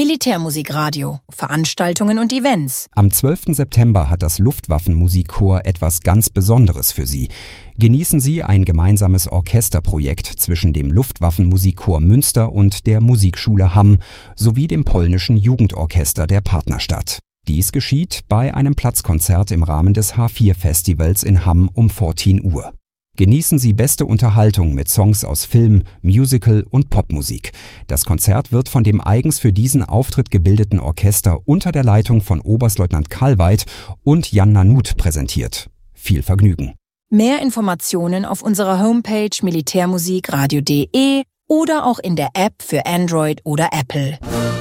Militärmusikradio, Veranstaltungen und Events. Am 12. September hat das Luftwaffenmusikchor etwas ganz Besonderes für Sie. Genießen Sie ein gemeinsames Orchesterprojekt zwischen dem Luftwaffenmusikchor Münster und der Musikschule Hamm sowie dem polnischen Jugendorchester der Partnerstadt. Dies geschieht bei einem Platzkonzert im Rahmen des H4-Festivals in Hamm um 14 Uhr. Genießen Sie beste Unterhaltung mit Songs aus Film, Musical und Popmusik. Das Konzert wird von dem eigens für diesen Auftritt gebildeten Orchester unter der Leitung von Oberstleutnant Kalweit und Jan Nanut präsentiert. Viel Vergnügen. Mehr Informationen auf unserer Homepage militärmusikradio.de oder auch in der App für Android oder Apple.